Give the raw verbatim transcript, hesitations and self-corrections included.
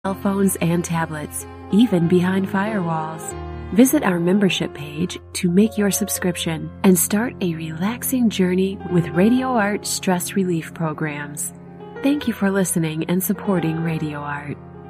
cell phones and tablets, even behind firewalls. Visit our membership page to make your subscription and start a relaxing journey with Radio Art stress relief programs. Thank you for listening and supporting Radio Art.